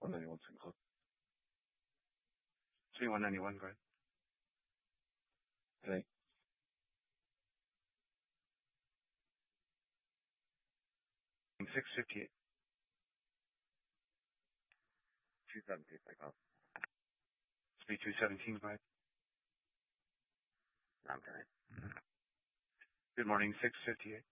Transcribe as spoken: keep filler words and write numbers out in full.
one ninety-one Saint Cloud. twenty-one ninety-one, go ahead. Today. six fifty-eight. two seventeen, Saint Cloud. Speed two seventeen, go ahead. I'm going. Good morning, six fifty-eight.